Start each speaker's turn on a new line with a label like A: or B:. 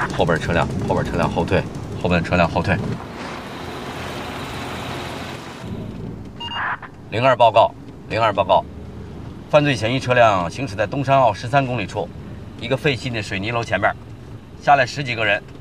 A: 后边车辆后退，后边车辆后退。02报告，02报告，犯罪嫌疑车辆行驶在东山坳13公里处，一个废弃的水泥楼前面，下来10几个人，